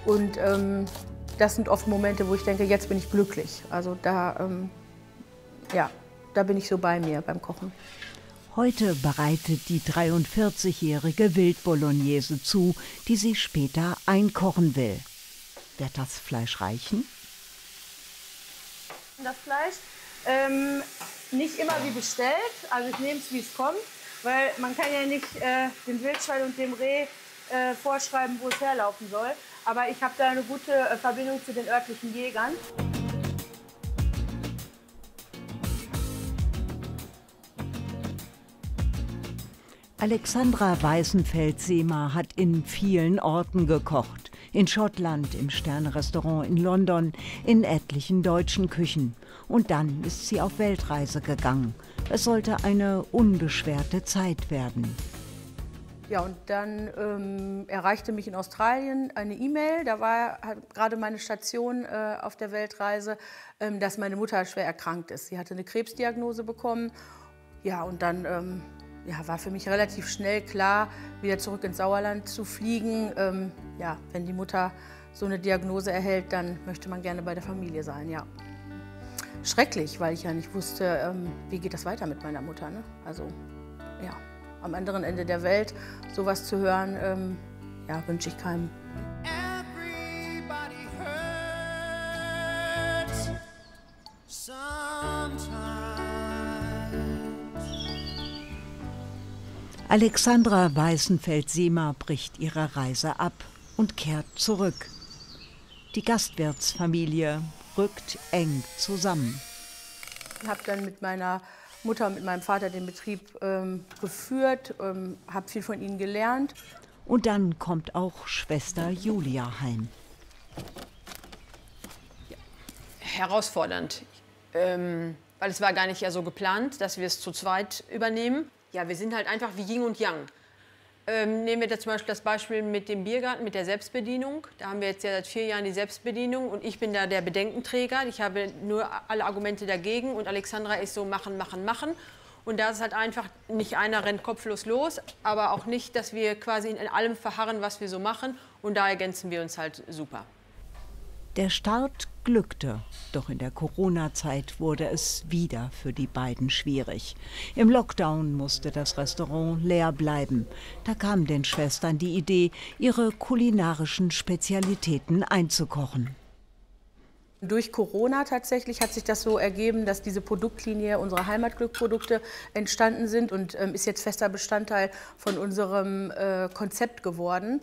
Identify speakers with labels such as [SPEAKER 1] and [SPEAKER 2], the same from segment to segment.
[SPEAKER 1] Und das sind oft Momente, wo ich denke, jetzt bin ich glücklich. Also da, ja, da bin ich so bei mir beim Kochen.
[SPEAKER 2] Heute bereitet die 43-jährige Wildbolognese zu, die sie später einkochen will. Wird das Fleisch reichen?
[SPEAKER 1] Das Fleisch nicht immer wie bestellt, also ich nehme es, wie es kommt, weil man kann ja nicht dem Wildschwein und dem Reh vorschreiben, wo es herlaufen soll. Aber ich habe da eine gute Verbindung zu den örtlichen Jägern.
[SPEAKER 2] Alexandra Weißenfeld-Sehmer hat in vielen Orten gekocht. In Schottland, im Sterne-Restaurant in London, in etlichen deutschen Küchen. Und dann ist sie auf Weltreise gegangen. Es sollte eine unbeschwerte Zeit werden.
[SPEAKER 1] Ja, und dann erreichte mich in Australien eine E-Mail, da war gerade meine Station auf der Weltreise, dass meine Mutter schwer erkrankt ist. Sie hatte eine Krebsdiagnose bekommen. Ja, und dann ja, war für mich relativ schnell klar, wieder zurück ins Sauerland zu fliegen. Ja, wenn die Mutter so eine Diagnose erhält, dann möchte man gerne bei der Familie sein, ja. Schrecklich, weil ich ja nicht wusste, wie geht das weiter mit meiner Mutter, ne? Also, ja. Am anderen Ende der Welt sowas zu hören, ja, wünsche ich keinem.
[SPEAKER 2] Alexandra Weißenfeld-Sehmer bricht ihre Reise ab und kehrt zurück. Die Gastwirtsfamilie rückt eng zusammen.
[SPEAKER 1] Ich habe dann mit meiner Mutter und mit meinem Vater den Betrieb geführt, habe viel von ihnen gelernt.
[SPEAKER 2] Und dann kommt auch Schwester Julia heim.
[SPEAKER 3] Ja, herausfordernd, weil es war gar nicht ja so geplant, dass wir es zu zweit übernehmen. Ja, wir sind halt einfach wie Yin und Yang. Nehmen wir da zum Beispiel das Beispiel mit dem Biergarten, mit der Selbstbedienung. Da haben wir jetzt ja seit 4 Jahren die Selbstbedienung und ich bin da der Bedenkenträger. Ich habe nur alle Argumente dagegen und Alexandra ist so machen, machen, machen. Und da ist halt einfach, nicht einer rennt kopflos los, aber auch nicht, dass wir quasi in allem verharren, was wir so machen. Und da ergänzen wir uns halt super.
[SPEAKER 2] Der Start glückte, doch in der Corona-Zeit wurde es wieder für die beiden schwierig. Im Lockdown musste das Restaurant leer bleiben. Da kam den Schwestern die Idee, ihre kulinarischen Spezialitäten einzukochen.
[SPEAKER 1] Durch Corona tatsächlich hat sich das so ergeben, dass diese Produktlinie unserer Heimatglück-Produkte entstanden sind und ist jetzt fester Bestandteil von unserem Konzept geworden.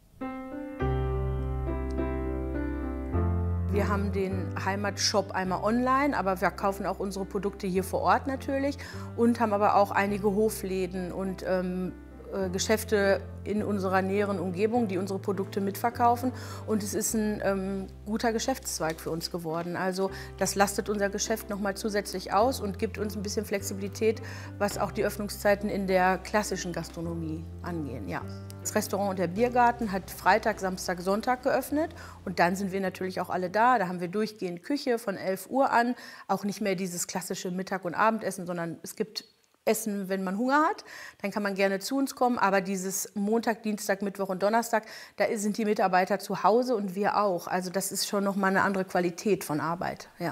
[SPEAKER 1] Wir haben den Heimatshop einmal online, aber wir kaufen auch unsere Produkte hier vor Ort natürlich und haben aber auch einige Hofläden und Geschäfte in unserer näheren Umgebung, die unsere Produkte mitverkaufen. Und es ist ein guter Geschäftszweig für uns geworden. Also das lastet unser Geschäft noch mal zusätzlich aus und gibt uns ein bisschen Flexibilität, was auch die Öffnungszeiten in der klassischen Gastronomie angehen. Ja. Das Restaurant und der Biergarten hat Freitag, Samstag, Sonntag geöffnet. Und dann sind wir natürlich auch alle da. Da haben wir durchgehend Küche von 11 Uhr an. Auch nicht mehr dieses klassische Mittag- und Abendessen, sondern es gibt Essen, wenn man Hunger hat, dann kann man gerne zu uns kommen. Aber dieses Montag, Dienstag, Mittwoch und Donnerstag, da sind die Mitarbeiter zu Hause und wir auch. Also das ist schon noch mal eine andere Qualität von Arbeit. Ja.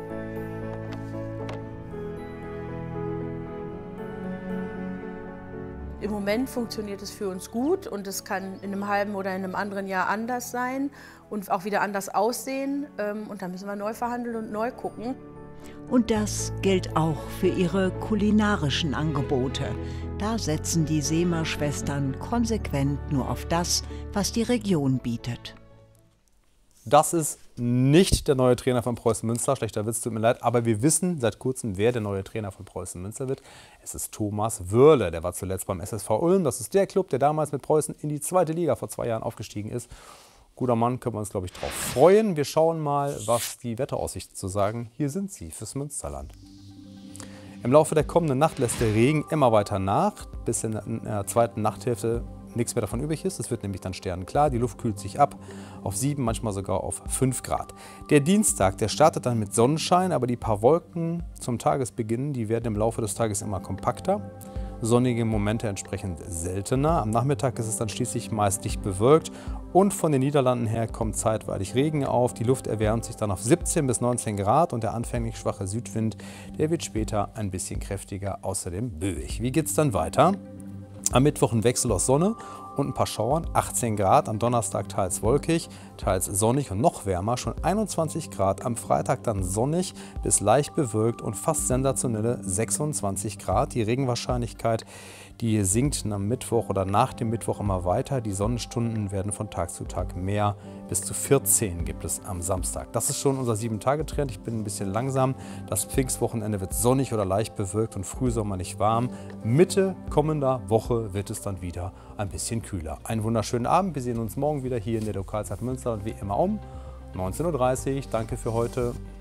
[SPEAKER 1] Im Moment funktioniert es für uns gut und es kann in einem halben oder in einem anderen Jahr anders sein und auch wieder anders aussehen. Und da müssen wir neu verhandeln und neu gucken.
[SPEAKER 2] Und das gilt auch für ihre kulinarischen Angebote. Da setzen die Sehmer-Schwestern konsequent nur auf das, was die Region bietet.
[SPEAKER 4] Das ist nicht der neue Trainer von Preußen Münster, schlechter Witz, tut mir leid, aber wir wissen seit kurzem, wer der neue Trainer von Preußen Münster wird. Es ist Thomas Wörle, der war zuletzt beim SSV Ulm. Das ist der Club, der damals mit Preußen in die 2. Liga vor 2 Jahren aufgestiegen ist. Guter Mann, können wir uns, glaube ich, drauf freuen. Wir schauen mal, was die Wetteraussichten zu sagen. Hier sind sie fürs Münsterland. Im Laufe der kommenden Nacht lässt der Regen immer weiter nach, bis in der zweiten Nachthälfte nichts mehr davon übrig ist. Es wird nämlich dann sternenklar, die Luft kühlt sich ab auf 7, manchmal sogar auf 5 Grad. Der Dienstag, der startet dann mit Sonnenschein, aber die paar Wolken zum Tagesbeginn, die werden im Laufe des Tages immer kompakter. sonnige Momente entsprechend seltener. Am Nachmittag ist es dann schließlich meist dicht bewölkt und von den Niederlanden her kommt zeitweilig Regen auf. Die Luft erwärmt sich dann auf 17 bis 19 Grad und der anfänglich schwache Südwind, der wird später ein bisschen kräftiger, außerdem böig. Wie geht es dann weiter? Am Mittwoch ein Wechsel aus Sonne und ein paar Schauern, 18 Grad, am Donnerstag teils wolkig, teils sonnig und noch wärmer, schon 21 Grad, am Freitag dann sonnig bis leicht bewölkt und fast sensationelle 26 Grad. Die Regenwahrscheinlichkeit, die sinkt am Mittwoch oder nach dem Mittwoch immer weiter. Die Sonnenstunden werden von Tag zu Tag mehr, bis zu 14 gibt es am Samstag. Das ist schon unser 7-Tage-Trend. Ich bin ein bisschen langsam. Das Pfingstwochenende wird sonnig oder leicht bewölkt und frühsommerlich warm. Mitte kommender Woche wird es dann wieder ein bisschen kühler. Einen wunderschönen Abend. Wir sehen uns morgen wieder hier in der Lokalzeit Münster und wie immer um 19:30 Uhr. Danke für heute.